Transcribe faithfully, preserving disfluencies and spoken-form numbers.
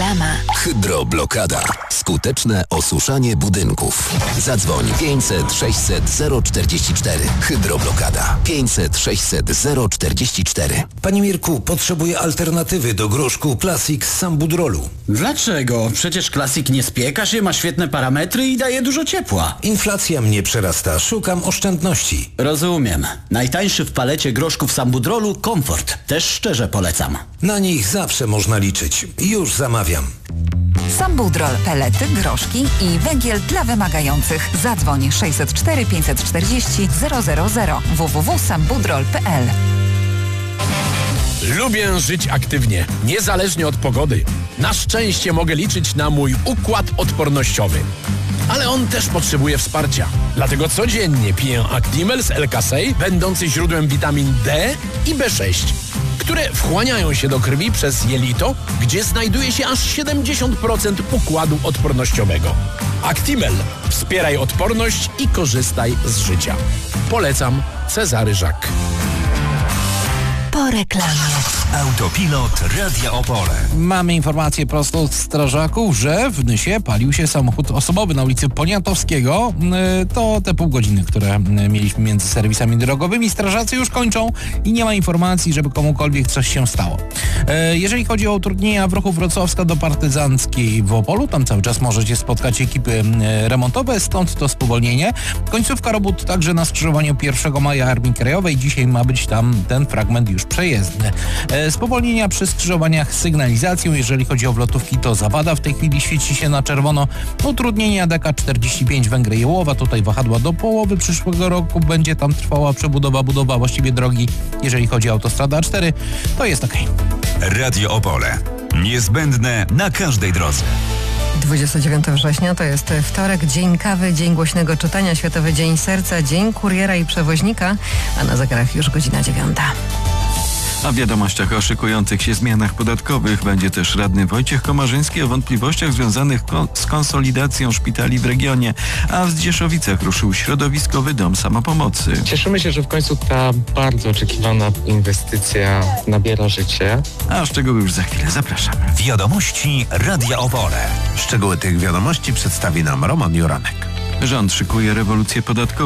Reklama. Hydroblokada. Skuteczne osuszanie budynków. Zadzwoń pięćset sześćset zero czterdzieści cztery. Hydroblokada. pięćset sześćset zero czterdzieści cztery. Panie Mirku, potrzebuję alternatywy do groszku Classic z Sambudrolu. Dlaczego? Przecież Classic nie spieka się, ma świetne parametry i daje dużo ciepła. Inflacja mnie przerasta, szukam oszczędności. Rozumiem. Najtańszy w palecie groszków Sambudrolu Komfort. Też szczerze polecam. Na nich zawsze można liczyć. Już zamawiam. Sambudrol, pelety, groszki i węgiel dla wymagających. Zadzwoń sześćset cztery pięćset czterdzieści zero zero zero w w w kropka sambudrol kropka p l. Lubię żyć aktywnie, niezależnie od pogody. Na szczęście mogę liczyć na mój układ odpornościowy. Ale on też potrzebuje wsparcia. Dlatego codziennie piję Actimel z L-Kasei, będący źródłem witamin D i B sześć, które wchłaniają się do krwi przez jelito, gdzie znajduje się aż siedemdziesiąt procent układu odpornościowego. Actimel. Wspieraj odporność i korzystaj z życia. Polecam. Cezary Żak. Po reklamie. Autopilot Radia Opole. Mamy informację prosto od strażaków, że w Nysie palił się samochód osobowy na ulicy Poniatowskiego. To te pół godziny, które mieliśmy między serwisami drogowymi. Strażacy już kończą i nie ma informacji, żeby komukolwiek coś się stało. Jeżeli chodzi o utrudnienia w ruchu Wrocławska do Partyzanckiej w Opolu, tam cały czas możecie spotkać ekipy remontowe, stąd to spowolnienie. Końcówka robót także na skrzyżowaniu pierwszego maja Armii Krajowej. Dzisiaj ma być tam ten fragment już przejezdny. Spowolnienia przy skrzyżowaniach z sygnalizacją. Jeżeli chodzi o wlotówki, to Zawada w tej chwili świeci się na czerwono. Utrudnienia D K czterdzieści pięć Węgry Jełowa. Tutaj wahadła do połowy przyszłego roku. Będzie tam trwała przebudowa, budowa właściwie drogi. Jeżeli chodzi o autostradę A cztery, to jest ok. Radio Opole. Niezbędne na każdej drodze. dwudziestego dziewiątego września to jest wtorek, dzień kawy, dzień głośnego czytania, Światowy Dzień Serca, dzień kuriera i przewoźnika, a na zegarach już godzina dziewiąta. A w wiadomościach o szykujących się zmianach podatkowych będzie też radny Wojciech Komarzyński o wątpliwościach związanych ko- z konsolidacją szpitali w regionie, a w Zdzieszowicach ruszył środowiskowy dom samopomocy. Cieszymy się, że w końcu ta bardzo oczekiwana inwestycja nabiera życie. A szczegóły już za chwilę, zapraszam. Wiadomości Radia Opole. Szczegóły tych wiadomości przedstawi nam Roman Juranek. Rząd szykuje rewolucję podatkową.